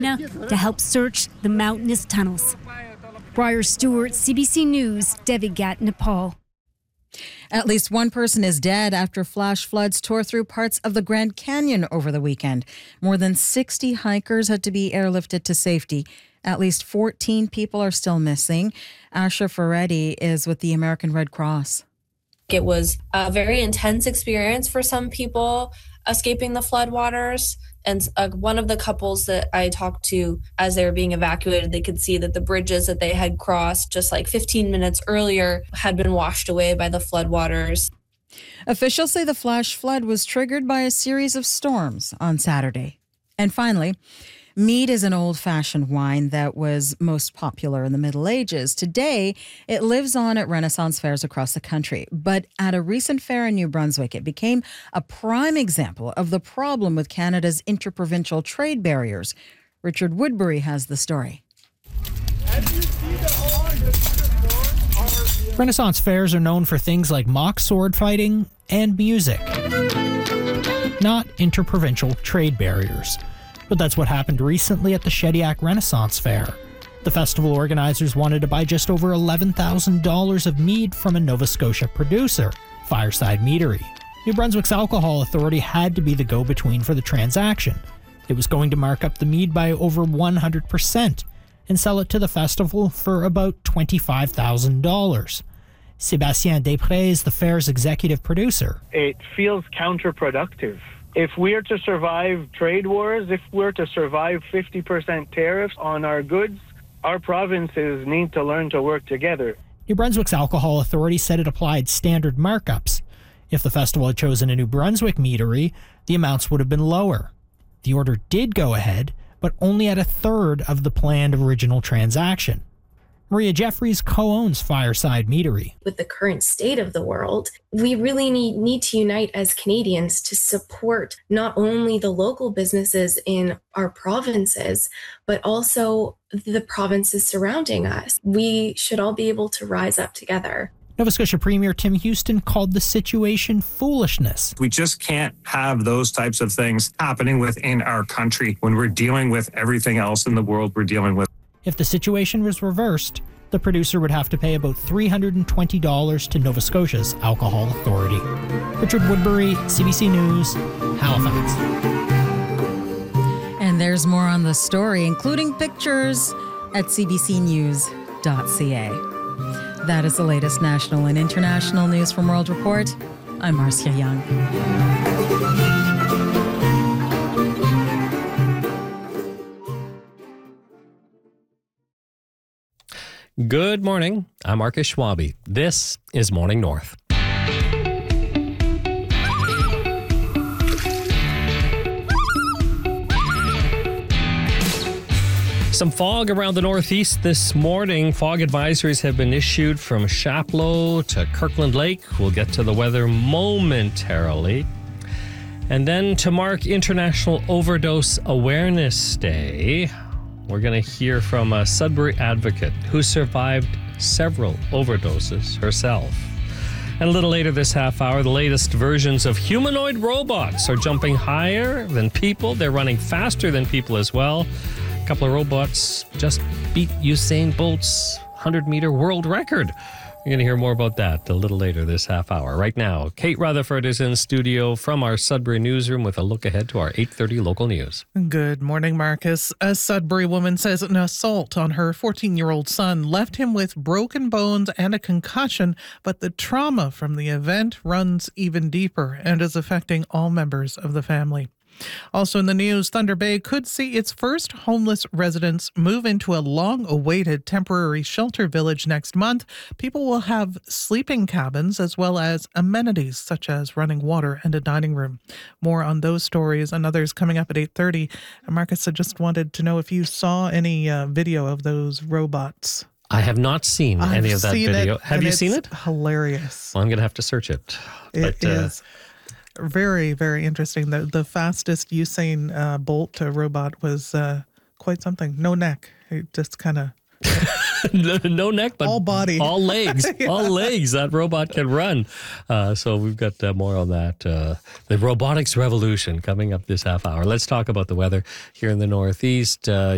to help search the mountainous tunnels. Briar Stewart, CBC News, Devigat, Nepal. At least one person is dead after flash floods tore through parts of the Grand Canyon over the weekend. More than 60 hikers had to be airlifted to safety. At least 14 people are still missing. Asha Ferretti is with the American Red Cross. It was a very intense experience for some people escaping the floodwaters. And one of the couples that I talked to as they were being evacuated, they could see that the bridges that they had crossed just like 15 minutes earlier had been washed away by the floodwaters. Officials say the flash flood was triggered by a series of storms on Saturday. And finally, mead is an old-fashioned wine that was most popular in the Middle Ages. Today, it lives on at Renaissance fairs across the country. But at a recent fair in New Brunswick, it became a prime example of the problem with Canada's interprovincial trade barriers. Richard Woodbury has the story. Renaissance fairs are known for things like mock sword fighting and music, not interprovincial trade barriers. But that's what happened recently at the Shediac Renaissance Fair. The festival organizers wanted to buy just over $11,000 of mead from a Nova Scotia producer, Fireside Meadery. New Brunswick's Alcohol Authority had to be the go-between for the transaction. It was going to mark up the mead by over 100% and sell it to the festival for about $25,000. Sébastien Després is the fair's executive producer. It feels counterproductive. If we're to survive trade wars, if we're to survive 50% tariffs on our goods, our provinces need to learn to work together. New Brunswick's Alcohol Authority said it applied standard markups. If the festival had chosen a New Brunswick meadery, the amounts would have been lower. The order did go ahead, but only at a third of the planned original transaction. Maria Jeffries co-owns Fireside Meadery. With the current state of the world, we really need to unite as Canadians to support not only the local businesses in our provinces, but also the provinces surrounding us. We should all be able to rise up together. Nova Scotia Premier Tim Houston called the situation foolishness. We just can't have those types of things happening within our country when we're dealing with everything else in the world we're dealing with. If the situation was reversed, the producer would have to pay about $320 to Nova Scotia's Alcohol Authority. Richard Woodbury, CBC News, Halifax. And there's more on the story, including pictures at cbcnews.ca. That is the latest national and international news from World Report. I'm Marcia Young. Good morning. I'm Marcus Schwabe. This is Morning North. Some fog around the northeast this morning. Fog advisories have been issued from Chapleau to Kirkland Lake. We'll get to the weather momentarily. And then to mark International Overdose Awareness Day, we're going to hear from a Sudbury advocate who survived several overdoses herself. And a little later this half hour, the latest versions of humanoid robots are jumping higher than people. They're running faster than people as well. A couple of robots just beat Usain Bolt's 100-meter world record. You're going to hear more about that a little later this half hour. Right now, Kate Rutherford is in studio from our Sudbury newsroom with a look ahead to our 8:30 local news. Good morning, Marcus. A Sudbury woman says an assault on her 14-year-old son left him with broken bones and a concussion, but the trauma from the event runs even deeper and is affecting all members of the family. Also in the news, Thunder Bay could see its first homeless residents move into a long-awaited temporary shelter village next month. People will have sleeping cabins as well as amenities such as running water and a dining room. More on those stories and others coming up at 8:30. Marcus, I just wanted to know if you saw any video of those robots. I have not seen any of that video. Have you seen it? Hilarious. Well, I'm going to have to search it. It is very, very interesting. The fastest Usain Bolt robot was quite something. No neck. It just kind of... no neck, but all body. All legs. Yeah. All legs. That robot can run. So we've got more on that. The robotics revolution coming up this half hour. Let's talk about the weather here in the Northeast.